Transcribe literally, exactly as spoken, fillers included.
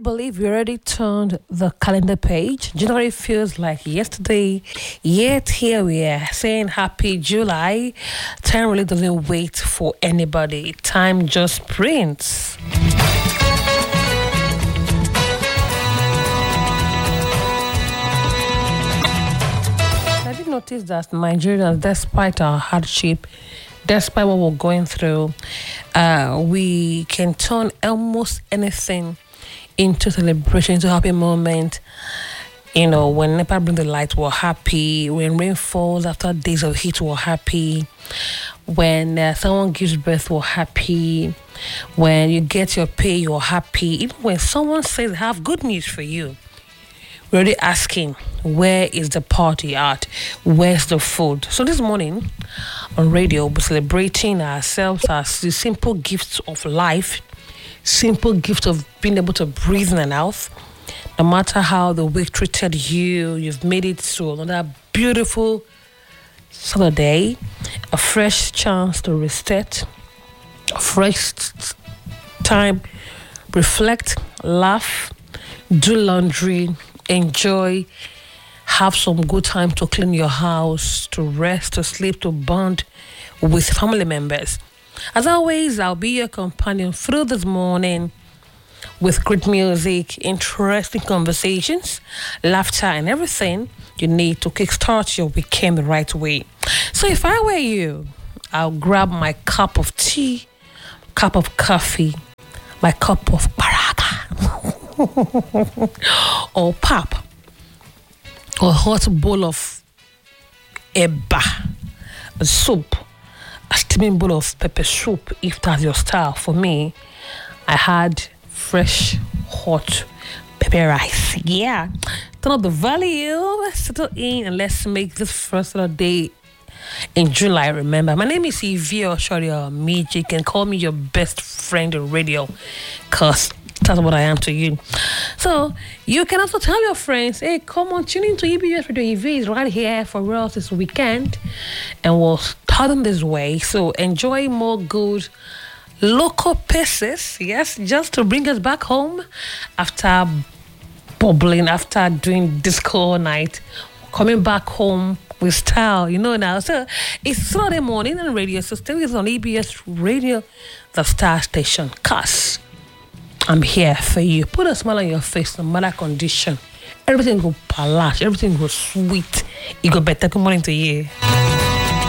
believe we already turned the calendar page? January feels like yesterday, yet here we are saying happy July. Time really doesn't wait for anybody. Time just sprints. I did notice that Nigerians, despite our hardship, despite what we're going through, uh, we can turn almost anything into celebration, into happy moment. You know, when NEPA bring the light, we're happy. When rain falls after days of heat, we're happy. When uh, someone gives birth, we're happy. When you get your pay, you're happy. Even when someone says, I have good news for you, we're already asking, where is the party at? Where's the food? So this morning on radio, we're celebrating ourselves as the simple gifts of life, simple gift of being able to breathe in and out. No matter how the week treated you, you've made it to another beautiful Saturday, a fresh chance to reset, a fresh time, reflect, laugh, do laundry, enjoy, have some good time to clean your house, to rest, to sleep, to bond with family members. As always, I'll be your companion through this morning with great music, interesting conversations, laughter, and everything you need to kickstart your weekend the right way. So if I were you, I'll grab my cup of tea, cup of coffee, my cup of paraga, or pap, or hot bowl of eba, a soup, a steaming bowl of pepper soup, if that's your style. For me, I had fresh, hot pepper rice. Yeah. Turn up the volume, settle in, and let's make this first day in July. Remember, my name is Evie Oshori Omiji. You can call me your best friend on radio, because that's what I am to you. So you can also tell your friends, hey, come on, tune into E B S Radio. Evie is right here for us this weekend, and we'll start them this way. So enjoy more good local pieces, yes, just to bring us back home after bubbling, after doing disco all night, coming back home with style, you know now. So it's Saturday morning on radio, so stay with us on E B S Radio, the star station, cause I'm here for you. Put a smile on your face, no matter condition. Everything go palash, everything go sweet. It go better. Good morning to you.